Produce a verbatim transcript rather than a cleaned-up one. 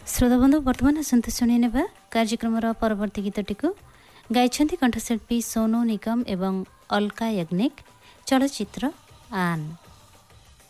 श्रोताबंधु वर्तमान आसंतु शुणी नेबा कार्यक्रम परवर्ती गीतटी को गाइछन्ति कंठशिल्पी सोनू निगम एवं अलका याग्निक चलचित्र आन।